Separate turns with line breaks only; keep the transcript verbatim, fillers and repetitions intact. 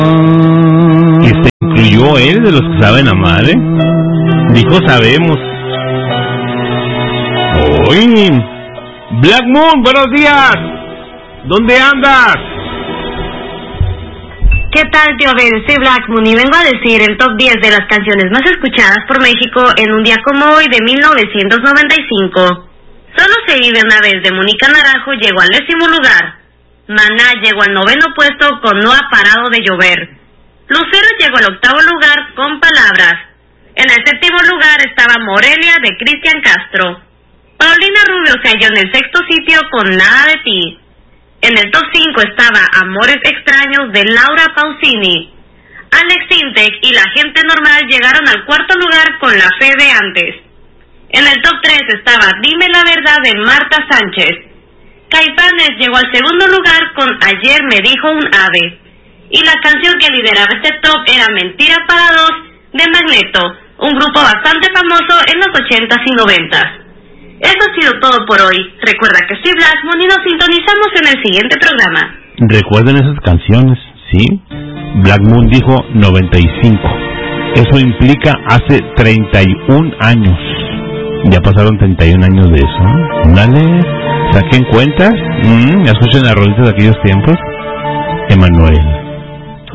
Y se incluyó él de los que saben amar, ¿eh? Dijo sabemos. Uy, Black Moon, buenos días. ¿Dónde andas?
¿Qué tal, tío Ben? Soy Black Moon y vengo a decir el top diez de las canciones más escuchadas por México en un día como hoy de mil novecientos noventa y cinco. Solo se vive una vez de Mónica Naranjo llegó al décimo lugar. Maná llegó al noveno puesto con No ha parado de llover. Lucero llegó al octavo lugar con Palabras. En el séptimo lugar estaba Morelia de Cristian Castro. Paulina Rubio se halló en el sexto sitio con Nada de ti. En el top cinco estaba Amores extraños de Laura Pausini. Alex Sintek y La gente normal llegaron al cuarto lugar con La fe de antes. En el top tres estaba Dime la verdad de Marta Sánchez. Caifanes llegó al segundo lugar con Ayer me dijo un ave. Y la canción que lideraba este top era Mentira para dos de Magneto, un grupo bastante famoso en los ochentas y noventas. Eso ha sido todo por hoy. Recuerda que soy Black Moon y nos sintonizamos en el siguiente programa.
Recuerden esas canciones, ¿sí? Black Moon dijo noventa y cinco. Eso implica hace treinta y un años. Ya pasaron treinta y un años de eso. Dale, saquen cuentas. Mm, escuchen las rolitas de aquellos tiempos. Emanuel.